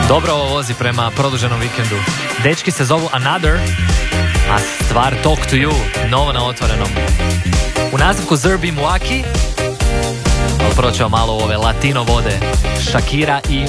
Dobro ovo vozi prema produženom vikendu. Dečki se zovu Another, a stvar Talk to You, novo na otvorenom. U nazivku Zerbi Muaki, ali prvo ćemo malo u ove latino vode. Shakira i